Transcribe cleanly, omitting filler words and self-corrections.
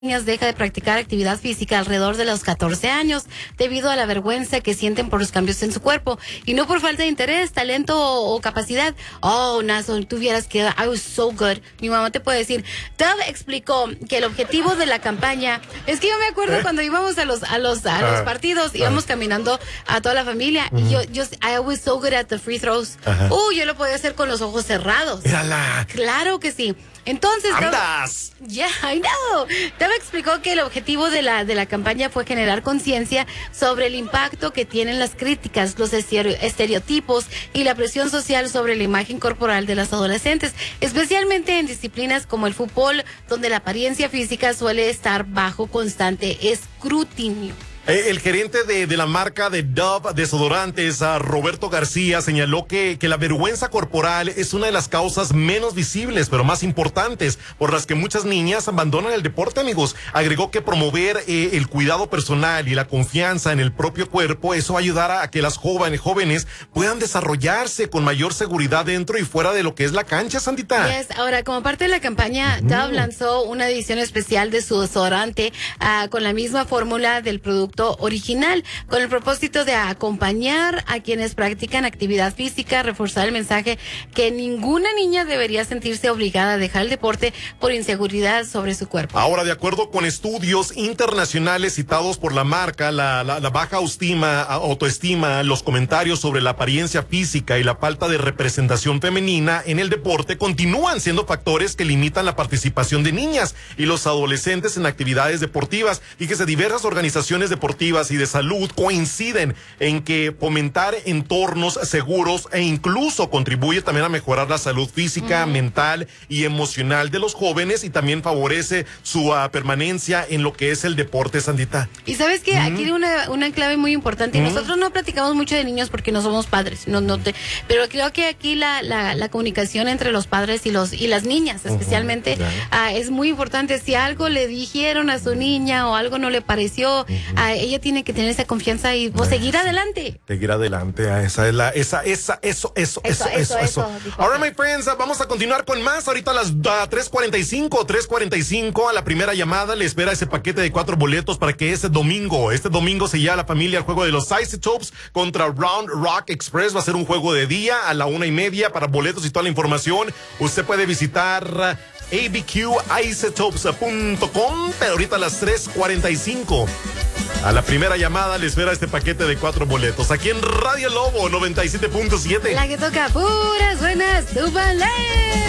niñas deja de practicar actividad física alrededor de los 14 años debido a la vergüenza que sienten por los cambios en su cuerpo y no por falta de interés, talento o capacidad. Oh, Nason, tú vieras que I was so good. Mi mamá te puede decir. Dove explicó que el objetivo de la campaña es que yo me acuerdo cuando íbamos a los partidos, íbamos caminando a toda la familia y yo I was so good at the free throws. Yo lo podía hacer con los ojos cerrados. Mírala. Claro que sí. Entonces, ¡andas! I know. Dove explicó que el objetivo de la campaña fue generar conciencia sobre el impacto que tienen las críticas, los estereotipos y la presión social sobre la imagen corporal de las adolescentes, especialmente en disciplinas como el fútbol, donde la apariencia física suele estar bajo constante escrutinio. El gerente de la marca de Dove Desodorantes, Roberto García, señaló que la vergüenza corporal es una de las causas menos visibles, pero más importantes, por las que muchas niñas abandonan el deporte, amigos. Agregó que promover el cuidado personal y la confianza en el propio cuerpo, eso va a ayudar a que las jóvenes puedan desarrollarse con mayor seguridad dentro y fuera de lo que es la cancha, Sandita. Yes. Ahora, como parte de la campaña, Dove lanzó una edición especial de su desodorante con la misma fórmula del producto original, con el propósito de acompañar a quienes practican actividad física, reforzar el mensaje que ninguna niña debería sentirse obligada a dejar el deporte por inseguridad sobre su cuerpo. Ahora, de acuerdo con estudios internacionales citados por la marca, la baja autoestima, los comentarios sobre la apariencia física y la falta de representación femenina en el deporte continúan siendo factores que limitan la participación de niñas y los adolescentes en actividades deportivas. Fíjese, diversas organizaciones deportivas y de salud coinciden en que fomentar entornos seguros e incluso contribuye también a mejorar la salud física, mental y emocional de los jóvenes y también favorece su permanencia en lo que es el deporte, Sandita. Y sabes que aquí hay una clave muy importante. Y nosotros no platicamos mucho de niños porque no somos padres, pero creo que aquí la comunicación entre los padres y las niñas especialmente es muy importante. Si algo le dijeron a su niña o algo no le pareció, ella tiene que tener esa confianza y seguir adelante. Seguir adelante, eso. Ahora, my friends, vamos a continuar con más. Ahorita a las 3:45, a la primera llamada le espera ese paquete de 4 boletos para que este domingo se lleve a la familia al juego de los Isotopes contra Round Rock Express. Va a ser un juego de día a la 1:30. Para boletos y toda la información, usted puede visitar abqisotopes.com, pero ahorita a las 3:45. A la primera llamada le espera este paquete de 4 boletos aquí en Radio Lobo 97.7. La que toca puras buenas, súbanle.